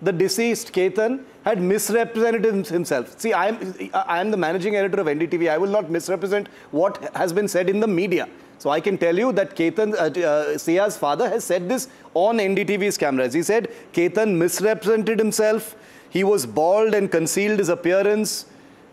the deceased Ketan had misrepresented himself. See, I am the managing editor of NDTV. I will not misrepresent what has been said in the media. So I can tell you that Ketan, Sia's father has said this on NDTV's cameras. He said Ketan misrepresented himself. He was bald and concealed his appearance.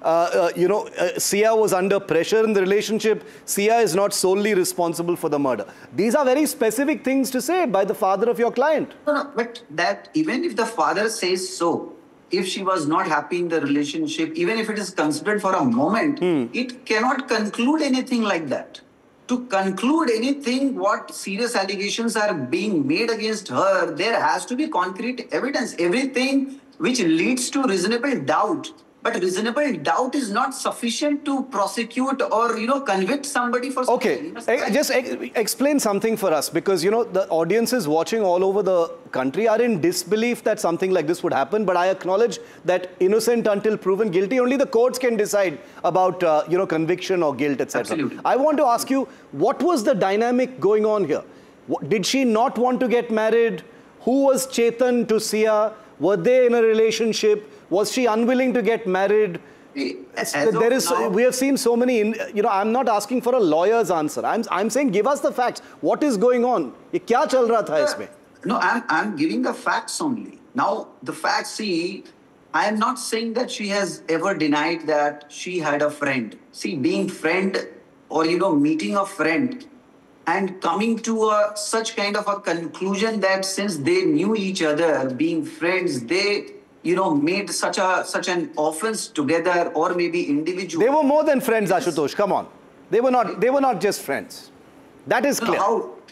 Sia was under pressure in the relationship. Sia is not solely responsible for the murder. These are very specific things to say by the father of your client. No, but that even if the father says so, if she was not happy in the relationship, even if it is considered for a moment, it cannot conclude anything like that. To conclude anything, what serious allegations are being made against her, there has to be concrete evidence. Everything which leads to reasonable doubt. But reasonable doubt is not sufficient to prosecute or, convict somebody for something. Okay, just explain something for us, because, the audiences watching all over the country are in disbelief that something like this would happen. But I acknowledge that innocent until proven guilty, only the courts can decide about, conviction or guilt, etc. Absolutely. I want to ask you, what was the dynamic going on here? Did she not want to get married? Who was Chetan to Sia? Were they in a relationship? Was she unwilling to get married? We have seen so many, I'm not asking for a lawyer's answer. I'm saying give us the facts. What is going on? Kya chal raha tha isme? No, I'm giving the facts only. Now, the facts, see, I am not saying that she has ever denied that she had a friend. See, being friend or, meeting a friend and coming to such kind of a conclusion that since they knew each other, being friends, they made such an offense together, or maybe individual. They were more than friends, Ashutosh. Come on, they were not just friends. That is clear.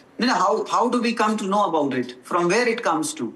How do we come to know about it? From where it comes to?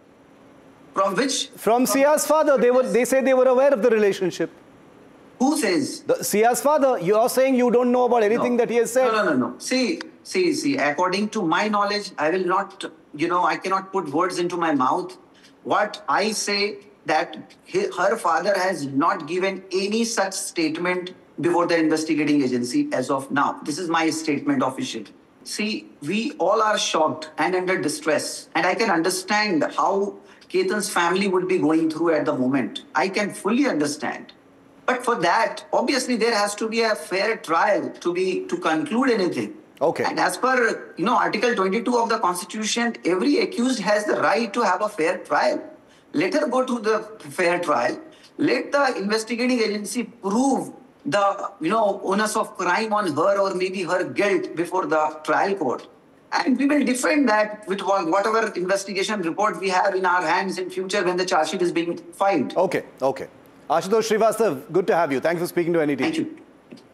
From which? From Sia's father. They say they were aware of the relationship. Who says? Sia's father. You are saying you don't know about anything that he has said. No. See. According to my knowledge, I will not. I cannot put words into my mouth. What I say that her father has not given any such statement before the investigating agency as of now. This is my statement officially. See, we all are shocked and under distress. And I can understand how Ketan's family would be going through at the moment. I can fully understand. But for that, obviously, there has to be a fair trial to conclude anything. Okay. And as per, Article 22 of the Constitution, every accused has the right to have a fair trial. Let her go to the fair trial. Let the investigating agency prove the, onus of crime on her or maybe her guilt before the trial court. And we will defend that with whatever investigation report we have in our hands in future when the charge sheet is being filed. Okay. Ashutosh Srivastav, good to have you. Thanks for speaking to NDTV. Thank you.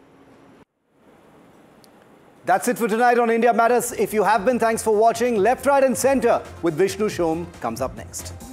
That's it for tonight on India Matters. If you have been, thanks for watching. Left, Right and Centre with Vishnu Shom comes up next.